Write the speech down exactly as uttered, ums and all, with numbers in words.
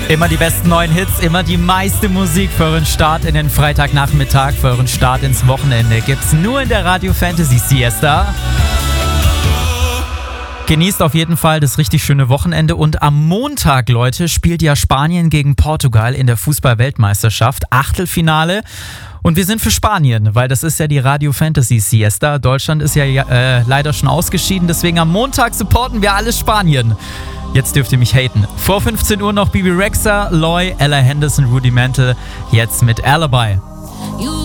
Immer die besten neuen Hits, immer die meiste Musik für euren Start in den Freitagnachmittag, für euren Start ins Wochenende gibt's nur in der Radio Fantasy Siesta. Genießt auf jeden Fall das richtig schöne Wochenende und am Montag, Leute, spielt ja Spanien gegen Portugal in der Fußball-Weltmeisterschaft, Achtelfinale. Und wir sind für Spanien, weil das ist ja die Radio Fantasy Siesta. Deutschland ist ja äh, leider schon ausgeschieden, deswegen am Montag supporten wir alle Spanien. Jetzt dürft ihr mich haten. Vor fünfzehn Uhr noch Bibi Rexha, Loy, Ella Henderson, Rudimental, jetzt mit Alibi.